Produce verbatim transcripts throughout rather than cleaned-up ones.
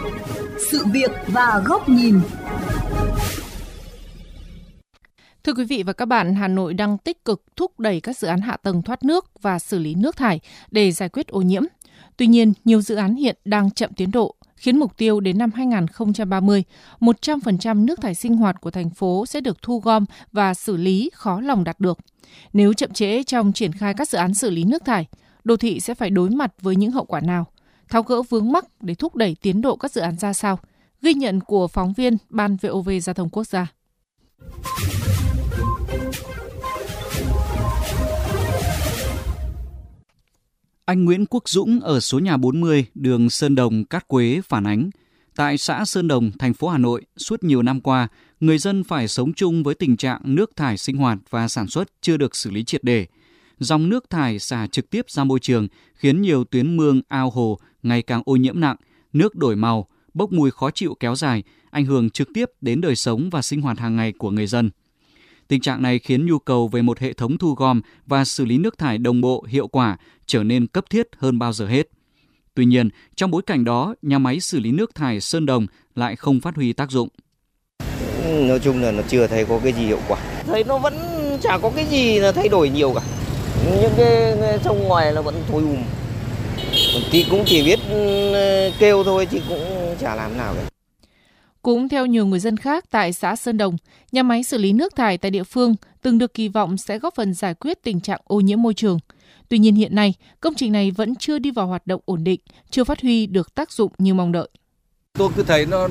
Sự việc và góc nhìn. Thưa quý vị và các bạn, Hà Nội đang tích cực thúc đẩy các dự án hạ tầng thoát nước và xử lý nước thải để giải quyết ô nhiễm. Tuy nhiên, nhiều dự án hiện đang chậm tiến độ, khiến mục tiêu đến năm hai không ba không, một trăm phần trăm nước thải sinh hoạt của thành phố sẽ được thu gom và xử lý khó lòng đạt được. Nếu chậm trễ trong triển khai các dự án xử lý nước thải, đô thị sẽ phải đối mặt với những hậu quả nào? Tháo gỡ vướng mắc để thúc đẩy tiến độ các dự án ra sao? Ghi nhận của phóng viên Ban vê o vê Giao thông Quốc gia. Anh Nguyễn Quốc Dũng ở số nhà bốn mươi, đường Sơn Đồng, Cát Quế phản ánh, tại xã Sơn Đồng, thành phố Hà Nội, suốt nhiều năm qua, người dân phải sống chung với tình trạng nước thải sinh hoạt và sản xuất chưa được xử lý triệt để. Dòng nước thải xả trực tiếp ra môi trường khiến nhiều tuyến mương, ao hồ ngày càng ô nhiễm nặng, nước đổi màu, bốc mùi khó chịu kéo dài, ảnh hưởng trực tiếp đến đời sống và sinh hoạt hàng ngày của người dân. Tình trạng này khiến nhu cầu về một hệ thống thu gom và xử lý nước thải đồng bộ, hiệu quả trở nên cấp thiết hơn bao giờ hết. Tuy nhiên, trong bối cảnh đó, nhà máy xử lý nước thải Sơn Đồng lại không phát huy tác dụng. Nói chung là nó chưa thấy có cái gì hiệu quả. Thấy nó vẫn chả có cái gì là thay đổi nhiều cả. Những cái sông ngoài là vẫn thối ùm. Thì cũng chỉ biết kêu thôi chứ cũng chả làm nào cả. Cũng theo nhiều người dân khác tại xã Sơn Đồng, nhà máy xử lý nước thải tại địa phương từng được kỳ vọng sẽ góp phần giải quyết tình trạng ô nhiễm môi trường. Tuy nhiên hiện nay, công trình này vẫn chưa đi vào hoạt động ổn định, chưa phát huy được tác dụng như mong đợi. Tôi cứ thấy nó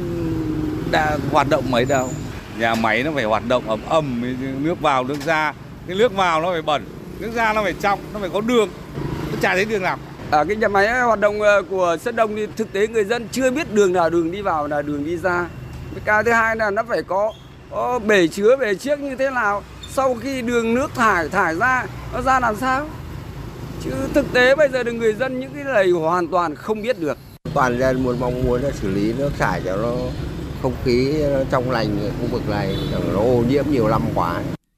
đã hoạt động mấy đâu. Nhà máy nó phải hoạt động ầm ầm, nước vào, nước ra. Cái nước vào nó phải bẩn, nước ra nó phải trong, nó phải có đường. Nó chả thấy đường nào. Ở cái nhà máy hoạt động của Sơn Đồng thì thực tế người dân chưa biết đường nào đường đi vào là đường đi ra. Cái thứ hai là nó phải có, có bể chứa, bể chiếc như thế nào. Sau khi đường nước thải thải ra, nó ra làm sao? Chứ thực tế bây giờ thì người dân những cái này hoàn toàn không biết được. Toàn dân muốn mong muốn là xử lý nước thải cho nó không khí nó trong lành khu vực này, nó ô nhiễm nhiều năm quá.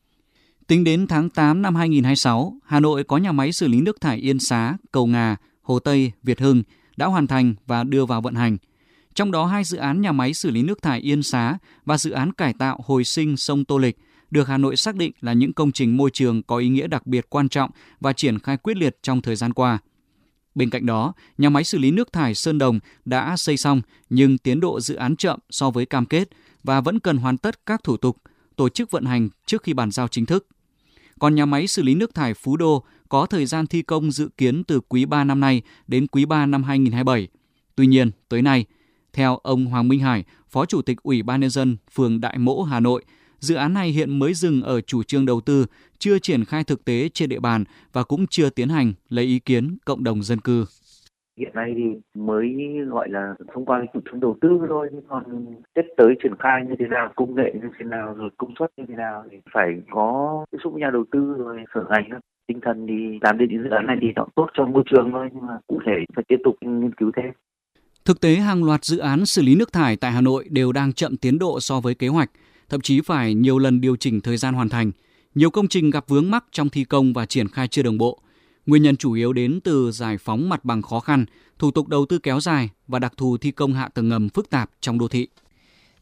Tính đến tháng tám năm hai nghìn không trăm hai mươi sáu, Hà Nội có nhà máy xử lý nước thải Yên Xá, Cầu Ngà, Hồ Tây, Việt Hưng đã hoàn thành và đưa vào vận hành. Trong đó hai dự án nhà máy xử lý nước thải Yên Xá và dự án cải tạo hồi sinh sông Tô Lịch được Hà Nội xác định là những công trình môi trường có ý nghĩa đặc biệt quan trọng và triển khai quyết liệt trong thời gian qua. Bên cạnh đó, nhà máy xử lý nước thải Sơn Đồng đã xây xong nhưng tiến độ dự án chậm so với cam kết và vẫn cần hoàn tất các thủ tục, tổ chức vận hành trước khi bàn giao chính thức. Còn nhà máy xử lý nước thải Phú Đô có thời gian thi công dự kiến từ quý ba năm nay đến quý ba năm hai nghìn không trăm hai mươi bảy. Tuy nhiên, tới nay, theo ông Hoàng Minh Hải, Phó Chủ tịch Ủy ban Nhân dân phường Đại Mỗ, Hà Nội, dự án này hiện mới dừng ở chủ trương đầu tư, chưa triển khai thực tế trên địa bàn và cũng chưa tiến hành lấy ý kiến cộng đồng dân cư. Hiện nay thì mới gọi là thông qua cái chủ trương đầu tư thôi, còn tiếp tới triển khai như thế nào, công nghệ như thế nào, rồi công suất như thế nào thì phải có tiếp xúc với nhà đầu tư rồi sở ngành. Tinh thần thì làm đến những dự án này thì nó tốt cho môi trường thôi, nhưng mà cụ thể phải tiếp tục nghiên cứu thêm. Thực tế, hàng loạt dự án xử lý nước thải tại Hà Nội đều đang chậm tiến độ so với kế hoạch, thậm chí phải nhiều lần điều chỉnh thời gian hoàn thành. Nhiều công trình gặp vướng mắc trong thi công và triển khai chưa đồng bộ. Nguyên nhân chủ yếu đến từ giải phóng mặt bằng khó khăn, thủ tục đầu tư kéo dài và đặc thù thi công hạ tầng ngầm phức tạp trong đô thị.